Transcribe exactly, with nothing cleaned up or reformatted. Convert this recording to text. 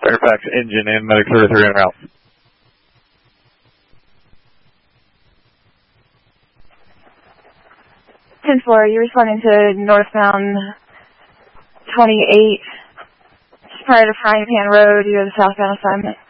Fairfax engine in, Medic thirty-three en route. ten four, you're responding to northbound twenty-eight, prior to Frying Pan Road, you have the southbound assignment.